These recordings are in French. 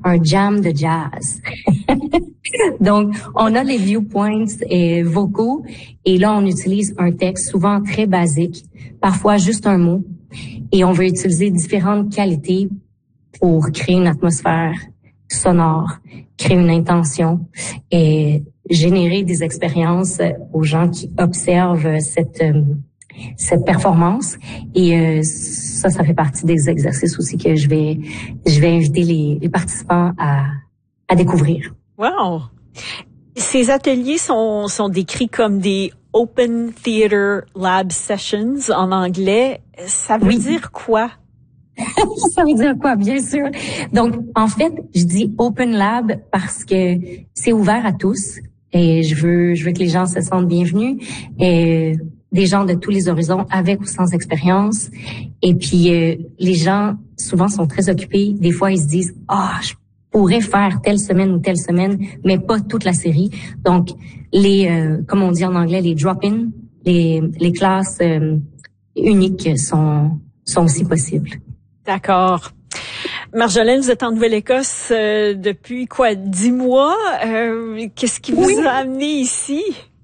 un jam de jazz. Donc, on a les viewpoints vocaux et là, on utilise un texte souvent très basique, parfois juste un mot, et on veut utiliser différentes qualités pour créer une atmosphère sonore, créer une intention et générer des expériences aux gens qui observent cette performance. Et ça fait partie des exercices aussi que je vais inviter les participants à découvrir. Wow! Ces ateliers sont décrits comme des Open Theater Lab Sessions en anglais. Ça veut dire quoi? Ça veut dire quoi, bien sûr. Donc, en fait, je dis Open Lab parce que c'est ouvert à tous et je veux que les gens se sentent bienvenus. Et des gens de tous les horizons, avec ou sans expérience. Et puis, les gens, souvent, sont très occupés. Des fois, ils se disent, je pourrais faire telle semaine ou telle semaine, mais pas toute la série. Donc, comme on dit en anglais, les drop-in, les classes uniques sont aussi possibles. D'accord. Marjolaine, vous êtes en Nouvelle-Écosse depuis 10 mois? Qu'est-ce qui vous a amené ici?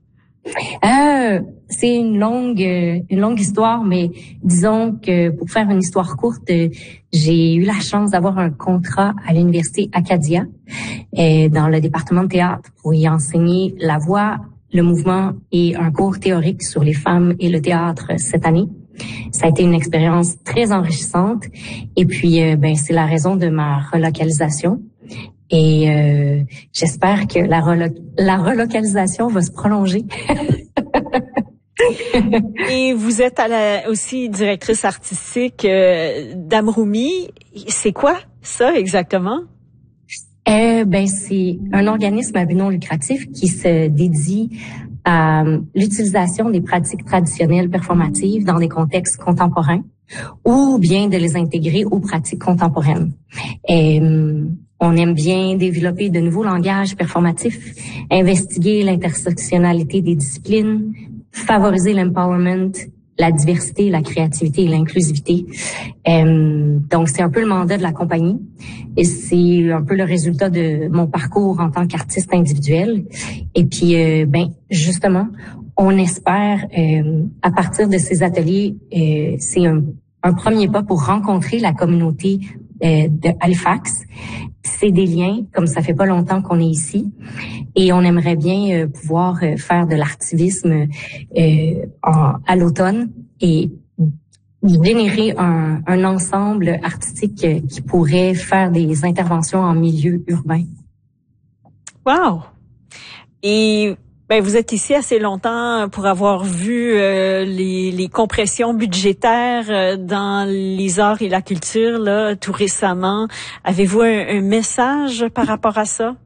C'est une longue histoire, mais disons que pour faire une histoire courte, j'ai eu la chance d'avoir un contrat à l'université Acadia dans le département de théâtre pour y enseigner la voix, le mouvement et un cours théorique sur les femmes et le théâtre cette année. Ça a été une expérience très enrichissante et puis c'est la raison de ma relocalisation. Et j'espère que la relocalisation va se prolonger. Et vous êtes aussi directrice artistique d'Amroumi. C'est quoi ça exactement? C'est un organisme à but non lucratif qui se dédie à l'utilisation des pratiques traditionnelles performatives dans des contextes contemporains ou bien de les intégrer aux pratiques contemporaines. On aime bien développer de nouveaux langages performatifs, investiguer l'intersectionnalité des disciplines, favoriser l'empowerment, la diversité, la créativité et l'inclusivité. Donc, c'est un peu le mandat de la compagnie et c'est un peu le résultat de mon parcours en tant qu'artiste individuel. Et puis, justement, on espère, à partir de ces ateliers, c'est un premier pas pour rencontrer la communauté de Halifax. C'est des liens, comme ça fait pas longtemps qu'on est ici, et on aimerait bien pouvoir faire de l'artivisme à l'automne et générer un ensemble artistique qui pourrait faire des interventions en milieu urbain. Wow! Et vous êtes ici assez longtemps pour avoir vu les compressions budgétaires dans les arts et la culture là tout récemment. Avez-vous un message par rapport à ça?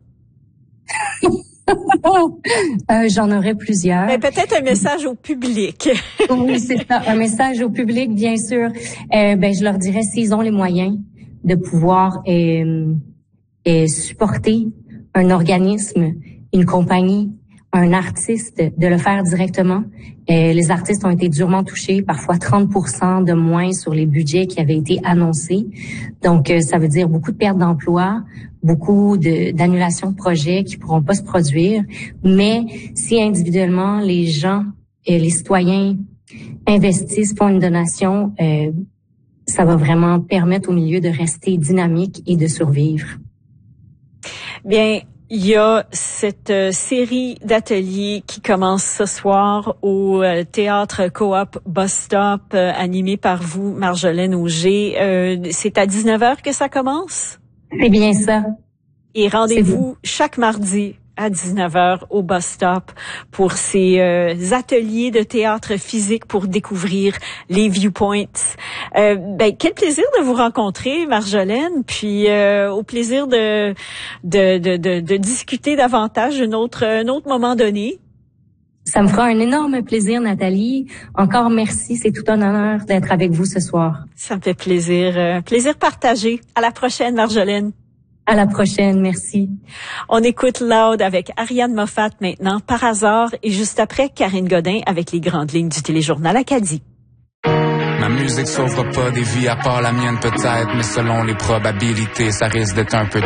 J'en aurais plusieurs. Mais peut-être un message au public. Oui, c'est ça, un message au public, bien sûr. Je leur dirais s'ils ont les moyens de pouvoir supporter un organisme, une compagnie, un artiste, de le faire directement. Les artistes ont été durement touchés, parfois 30% de moins sur les budgets qui avaient été annoncés. Donc, ça veut dire beaucoup de pertes d'emplois, beaucoup d'annulations de projets qui pourront pas se produire. Mais si individuellement, les gens, les citoyens investissent, font une donation, ça va vraiment permettre au milieu de rester dynamique et de survivre. Bien, il y a cette série d'ateliers qui commence ce soir au Théâtre Coop Bus Stop, animé par vous, Marjolaine Auger. C'est à 19h que ça commence? C'est bien ça. Et rendez-vous chaque mardi à 19h au Bus Stop pour ces ateliers de théâtre physique pour découvrir les viewpoints. Quel plaisir de vous rencontrer, Marjolaine, puis au plaisir de discuter davantage un autre moment donné. Ça me fera un énorme plaisir, Nathalie. Encore merci, c'est tout un honneur d'être avec vous ce soir. Ça me fait plaisir. Plaisir partagé. À la prochaine, Marjolaine. À la prochaine, merci. On écoute Loud avec Ariane Moffat maintenant, Par hasard, et juste après, Karine Godin avec les grandes lignes du téléjournal Acadie. Ma musique sauvera pas des vies à part la mienne peut-être, mais selon les probabilités, ça risque d'être un peu